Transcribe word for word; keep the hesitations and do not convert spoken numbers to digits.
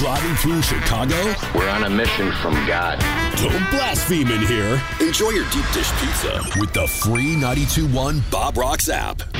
driving through Chicago? We're on a mission from God. Don't blaspheme in here. Enjoy your deep dish pizza with the free ninety-two point one Bob Rocks app.